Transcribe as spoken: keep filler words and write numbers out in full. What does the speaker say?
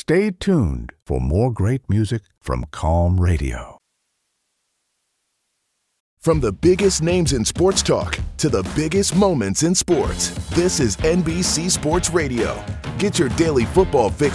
Stay tuned for more great music from Calm Radio. From the biggest names in sports talk to the biggest moments in sports, this is N B C Sports Radio. Get your daily football fix